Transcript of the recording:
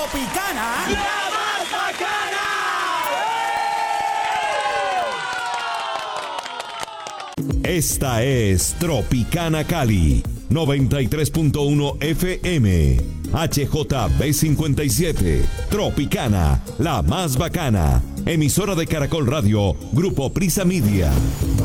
Tropicana, ¡la más bacana! Esta es Tropicana Cali, 93.1 FM, HJB57, Tropicana, la más bacana, emisora de Caracol Radio, Grupo Prisa Media.